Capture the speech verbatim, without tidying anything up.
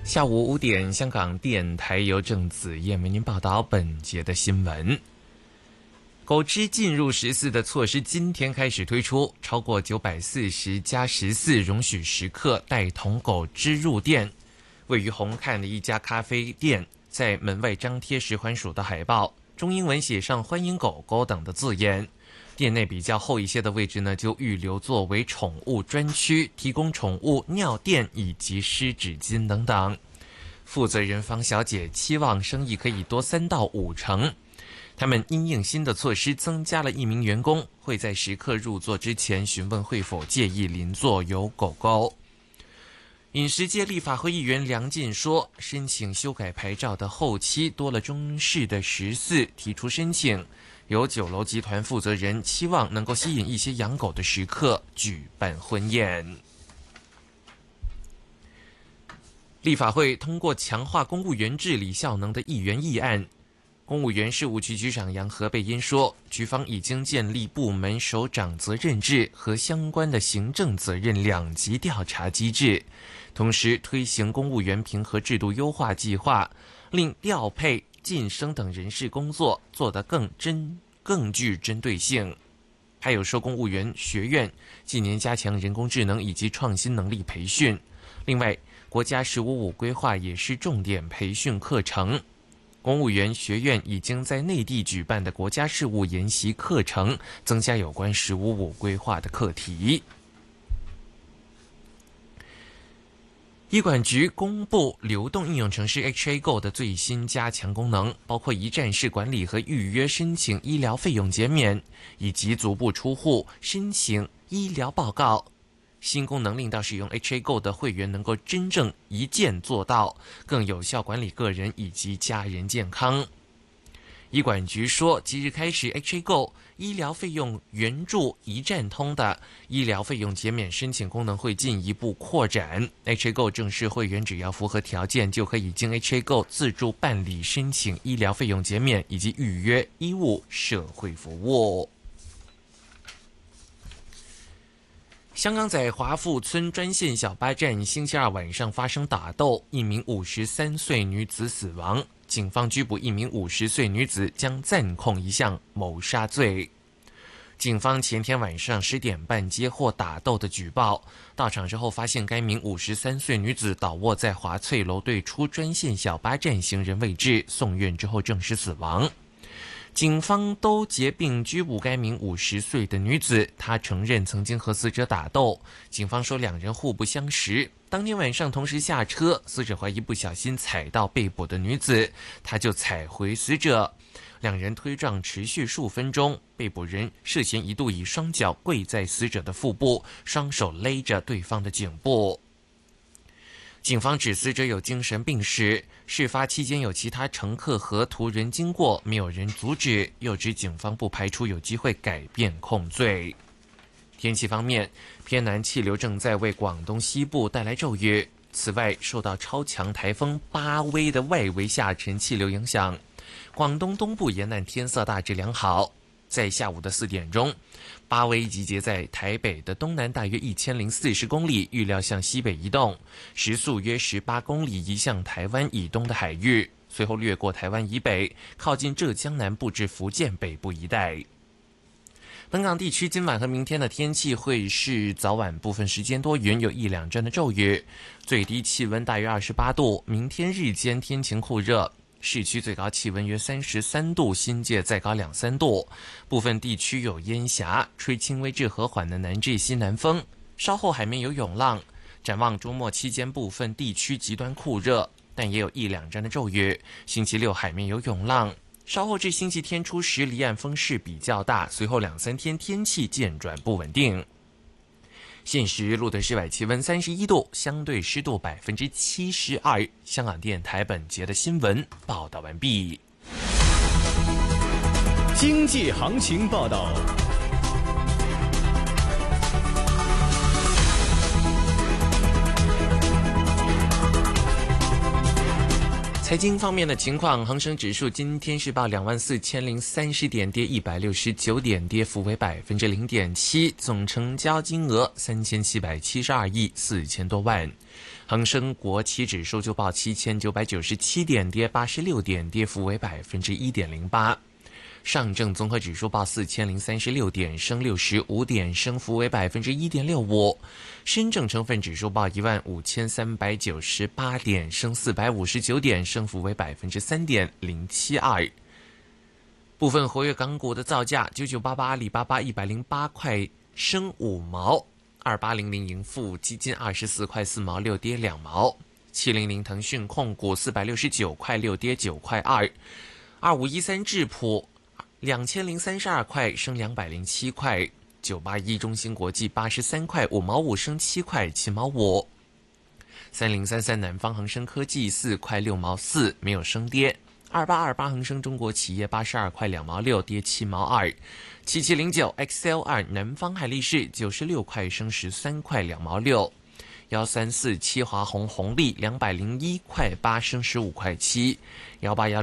下午五点，香港电台由郑子燕为您报道本节的新闻。狗只进入十四的措施今天开始推出，超过九百四十加十四容许食客带同狗只入店。位于红磡的一家咖啡店，在门外张贴食环署的海报，中英文写上欢迎狗狗等的字眼。店内比较后一些的位置呢，就预留作为宠物专区，提供宠物尿垫以及湿纸巾等等。负责人方小姐期望生意可以多三到五成。他们因应新的措施，增加了一名员工，会在食客入座之前询问会否介意邻座有狗狗。饮食界立法会议员梁进说，申请修改牌照的后期多了中式的十四提出申请，有酒楼集团负责人期望能够吸引一些养狗的食客举办婚宴。立法会通过强化公务员治理效能的议员议案。公务员事务局局长杨和贝因说，局方已经建立部门首长责任制和相关的行政责任两级调查机制，同时推行公务员评核制度优化计划，令调配、晋升等人事工作做得更真、更具针对性。还有说，公务员学院近年加强人工智能以及创新能力培训，另外国家十五五规划也是重点培训课程。公务员学院已经在内地举办的国家事务研习课程，增加有关十五五规划的课题。医管局公布流动应用程式 H A Go 的最新加强功能，包括一站式管理和预约申请医疗费用减免，以及足不出户申请医疗报告。新功能令到使用 H A Go 的会员能够真正一键做到，更有效管理个人以及家人健康。医管局说，即日开始 H A Go 医疗费用援助一站通的医疗费用减免申请功能会进一步扩展。H A Go 正式会员只要符合条件，就可以经 H A Go 自助办理申请医疗费用减免以及预约医务社会服务。香港在华富村专线小巴站星期二晚上发生打斗，一名五十三岁女子死亡，警方拘捕一名五十岁女子，将暂控一项谋杀罪。警方前天晚上十点半接获打斗的举报，到场之后发现该名五十三岁女子倒卧在华翠楼对出专线小巴站行人位置，送院之后证实死亡。警方都结并拘捕该名五十岁的女子，她承认曾经和死者打斗。警方说两人互不相识，当天晚上同时下车，死者怀疑不小心踩到被捕的女子，他就踩回死者。两人推撞持续数分钟，被捕人涉嫌一度以双脚跪在死者的腹部，双手勒着对方的颈部。警方指死者有精神病史，事发期间有其他乘客和途人经过，没有人阻止，又指警方不排除有机会改变控罪。天气方面，偏南气流正在为广东西部带来骤雨，此外受到超强台风巴威的外围下沉气流影响，广东东部沿岸天色大致良好。在下午的四点钟，巴威集结在台北的东南大约一千零四十公里，预料向西北移动，时速约十八公里，移向台湾以东的海域，随后掠过台湾以北，靠近浙江南部至福建北部一带。本港地区今晚和明天的天气会是早晚部分时间多云，有一两阵的骤雨，最低气温大约二十八度。明天日间天晴酷热，市区最高气温约三十三度，新界再高两三度，部分地区有烟霞，吹轻微至和缓的南至西南风，稍后海面有涌浪。展望周末期间，部分地区极端酷热，但也有一两阵的骤雨。星期六海面有涌浪，稍后至星期天初时离岸风势比较大，随后两三天天气渐转不稳定。现时录的室外气温三十一度，相对湿度百分之七十二。香港电台本节的新闻报道完毕。 经济行情报道。 财经方面的情况，恒生指数今天是报两万四千零三十点，跌一百六十九点，跌幅为百分之零点七，总成交金额三千七百七十二亿四千多万。 恒生国企指数就报七千九百九十七点，跌八十六点，跌幅为百分之一点零八。上证综合指数报四千零三十六点，升六十五点，升幅为百分之一点六五。深证成分指数报一万五千三百九十八点，升四百五十九点，升幅为百分之三点零七二。部分活跃港股的造价：九九八八阿里巴巴一百零八块升五毛。二八零零盈富基金二十四块四毛六跌两毛，七零零腾讯控股四百六十九块六跌九块二，二五一三智普两千零三十二块升两百零七块，九八一中芯国际八十三块五毛五升七块七毛五，三零三三南方恒生科技四块六毛四没有升跌，二八二八恒生中国企业八十二块两毛六跌七毛二。七七零九 X L 二南方海力士九十六块升十三块两毛六，幺三四七华虹红利两百零一块八升十五块七，幺八幺